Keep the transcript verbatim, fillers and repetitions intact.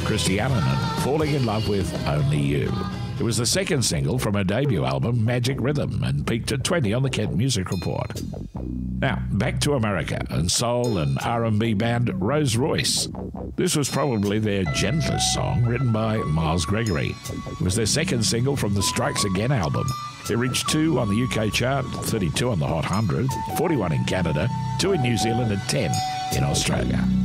Christy Allen and Falling in Love with Only You. It was the second single from her debut album, Magic Rhythm, and peaked at twenty on the Kent Music Report. Now, back to America and soul and R and B band Rose Royce. This was probably their gentlest song, written by Miles Gregory. It was their second single from the Strikes Again album. It reached two on the U K chart, thirty-two on the Hot one hundred, forty-one in Canada, two in New Zealand and ten in Australia.